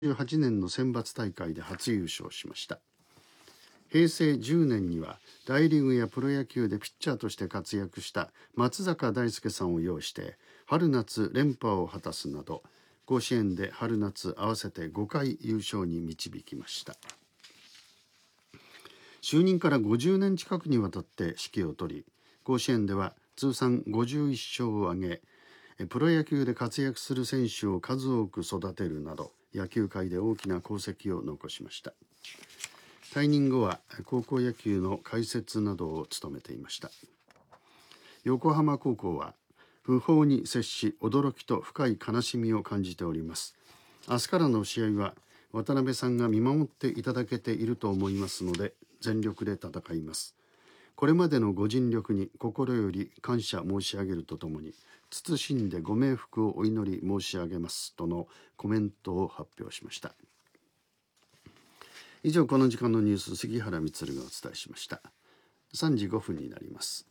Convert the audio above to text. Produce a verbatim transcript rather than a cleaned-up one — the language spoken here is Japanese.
じゅうはちねんの選抜大会で初優勝しました。へいせいじゅうねんには大リーグやプロ野球でピッチャーとして活躍した松坂大輔さんを擁して春夏連覇を果たすなど、甲子園で春夏合わせてごかい優勝に導きました。就任からごじゅうねん近くにわたって指揮を執り、甲子園では通算ごじゅういっしょうを挙げ、プロ野球で活躍する選手を数多く育てるなど、野球界で大きな功績を残しました。退任後は高校野球の解説などを務めていました。横浜高校は訃報に接し驚きと深い悲しみを感じております。明日からの試合は渡辺さんが見守っていただけていると思いますので、全力で戦います。これまでのご尽力に心より感謝申し上げるとともに、謹んでご冥福をお祈り申し上げますとのコメントを発表しました。以上、この時間のニュース、杉原充がお伝えしました。さんじごふんになります。